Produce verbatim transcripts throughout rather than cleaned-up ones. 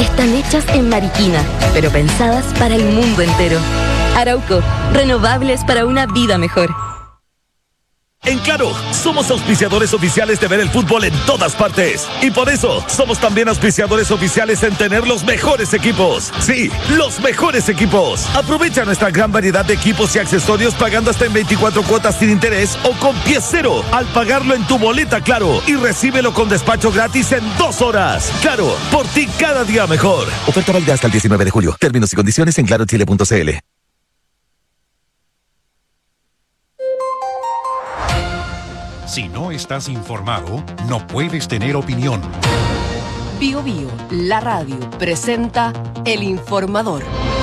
están hechas en Mariquina, pero pensadas para el mundo entero. Arauco, renovables para una vida mejor. En Claro, somos auspiciadores oficiales de ver el fútbol en todas partes. Y por eso, somos también auspiciadores oficiales en tener los mejores equipos. Sí, los mejores equipos. Aprovecha nuestra gran variedad de equipos y accesorios pagando hasta en veinticuatro cuotas sin interés o con pie cero al pagarlo en tu boleta Claro. Y recíbelo con despacho gratis en dos horas. Claro, por ti cada día mejor. Oferta válida hasta el diecinueve de julio. Términos y condiciones en claro chile punto c l. Si no estás informado, no puedes tener opinión. Bio Bio, la radio, presenta El Informador.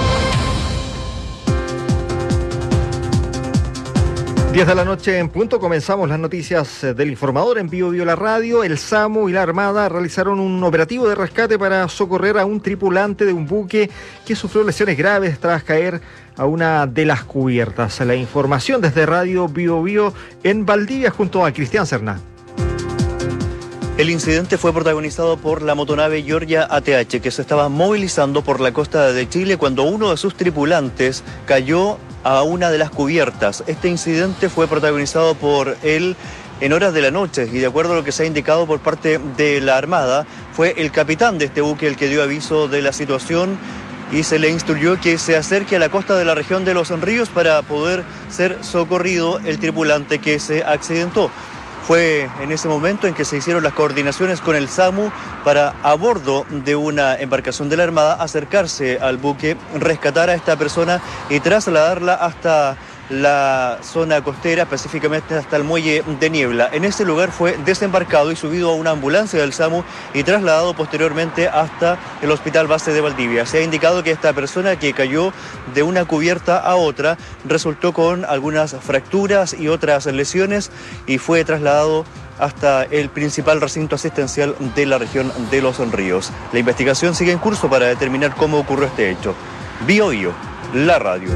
diez de la noche en punto, comenzamos las noticias del Informador en Bio Bio la radio. El SAMU y la Armada realizaron un operativo de rescate para socorrer a un tripulante de un buque que sufrió lesiones graves tras caer a una de las cubiertas. La información desde Radio Bio Bio en Valdivia junto a Cristian Serna. El incidente fue protagonizado por la motonave Georgia A T H, que se estaba movilizando por la costa de Chile cuando uno de sus tripulantes cayó a una de las cubiertas. Este incidente fue protagonizado por él en horas de la noche y de acuerdo a lo que se ha indicado por parte de la Armada, fue el capitán de este buque el que dio aviso de la situación y se le instruyó que se acerque a la costa de la región de Los Ríos para poder ser socorrido el tripulante que se accidentó. Fue en ese momento en que se hicieron las coordinaciones con el SAMU para, a bordo de una embarcación de la Armada, acercarse al buque, rescatar a esta persona y trasladarla hasta la zona costera, específicamente hasta el muelle de Niebla. En ese lugar fue desembarcado y subido a una ambulancia del SAMU y trasladado posteriormente hasta el Hospital Base de Valdivia. Se ha indicado que esta persona que cayó de una cubierta a otra resultó con algunas fracturas y otras lesiones y fue trasladado hasta el principal recinto asistencial de la región de Los Ríos. La investigación sigue en curso para determinar cómo ocurrió este hecho. Bio Bio, la radio.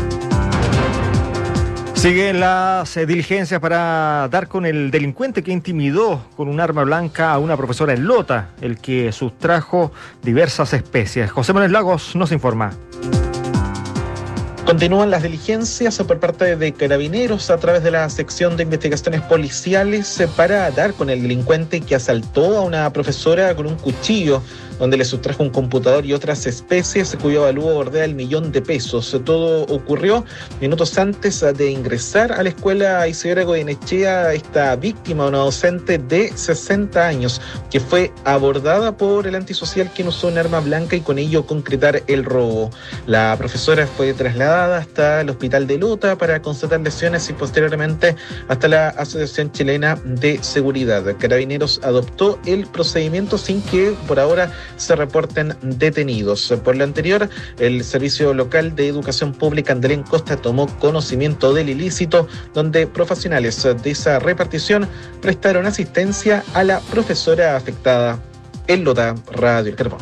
Siguen las eh, diligencias para dar con el delincuente que intimidó con un arma blanca a una profesora en Lota, el que sustrajo diversas especies. José Manuel Lagos nos informa. Continúan las diligencias por parte de Carabineros a través de la sección de investigaciones policiales para dar con el delincuente que asaltó a una profesora con un cuchillo, donde le sustrajo un computador y otras especies cuyo avalúo bordea el millón de pesos. Todo ocurrió minutos antes de ingresar a la escuela Isidora Goyenechea esta víctima, una docente de sesenta años, que fue abordada por el antisocial quien usó un arma blanca y con ello concretar el robo. La profesora fue trasladada hasta el hospital de Lota para constatar lesiones y posteriormente hasta la Asociación Chilena de Seguridad. Carabineros adoptó el procedimiento sin que por ahora se reporten detenidos. Por lo anterior, el Servicio Local de Educación Pública Andalén Costa tomó conocimiento del ilícito, donde profesionales de esa repartición prestaron asistencia a la profesora afectada. En Lota, Radio El Carbón.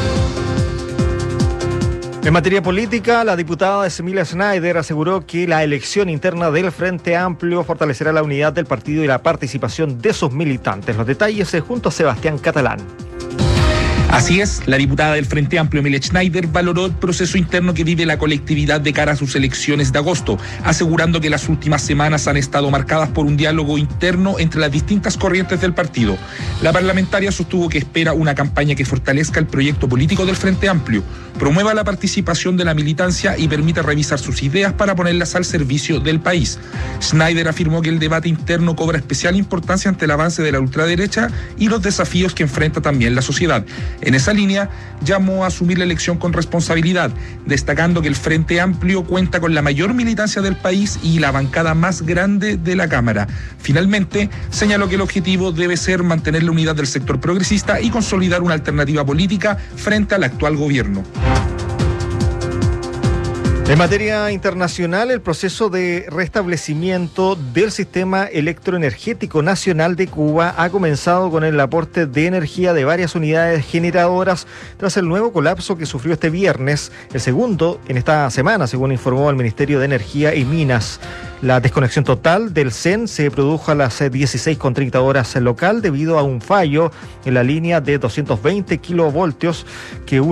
En materia política, la diputada Emilia Schneider aseguró que la elección interna del Frente Amplio fortalecerá la unidad del partido y la participación de sus militantes. Los detalles junto a Sebastián Catalán. Así es, la diputada del Frente Amplio, Emilia Schneider, valoró el proceso interno que vive la colectividad de cara a sus elecciones de agosto, asegurando que las últimas semanas han estado marcadas por un diálogo interno entre las distintas corrientes del partido. La parlamentaria sostuvo que espera una campaña que fortalezca el proyecto político del Frente Amplio, promueva la participación de la militancia y permita revisar sus ideas para ponerlas al servicio del país. Schneider afirmó que el debate interno cobra especial importancia ante el avance de la ultraderecha y los desafíos que enfrenta también la sociedad. En esa línea, llamó a asumir la elección con responsabilidad, destacando que el Frente Amplio cuenta con la mayor militancia del país y la bancada más grande de la Cámara. Finalmente, señaló que el objetivo debe ser mantener la unidad del sector progresista y consolidar una alternativa política frente al actual gobierno. En materia internacional, el proceso de restablecimiento del sistema electroenergético nacional de Cuba ha comenzado con el aporte de energía de varias unidades generadoras tras el nuevo colapso que sufrió este viernes, el segundo en esta semana, según informó el Ministerio de Energía y Minas. La desconexión total del C E N se produjo a las dieciséis con treinta horas local debido a un fallo en la línea de doscientos veinte kilovoltios que